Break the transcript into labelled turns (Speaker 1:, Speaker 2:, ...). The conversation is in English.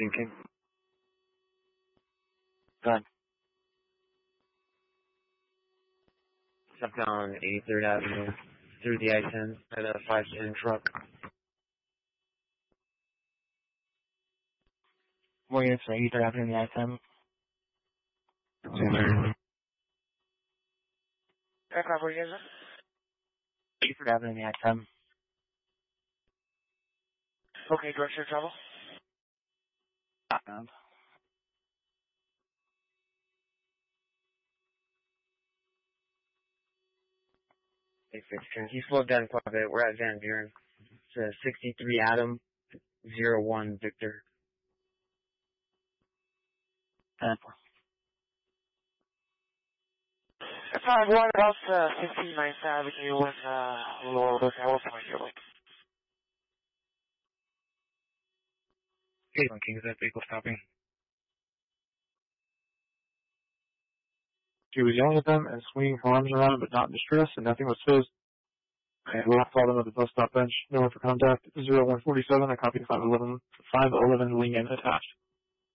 Speaker 1: Sinking.
Speaker 2: Done.
Speaker 3: Stepped on 83rd Avenue through the I-10 at a 510 truck.
Speaker 2: More units for 83rd Avenue in the I-10.
Speaker 4: Aircraft, where you guys at?
Speaker 2: 83rd Avenue in the I-10.
Speaker 4: Okay, direction of travel?
Speaker 2: Outbound.
Speaker 3: Hey, Fixton. He slowed down quite a bit. We're at Van Buren. It's 63 Adam, 01 Victor.
Speaker 2: 10-4.
Speaker 4: If I'm going about 59th Avenue with a little over the hour point here, like.
Speaker 1: Cleveland King, is that vehicle stopping? She was yelling at them and swinging her arms around but not in distress, and nothing was said. And left called them at the bus stop bench. No one for contact. 0147, I copied 511 Lincoln attached.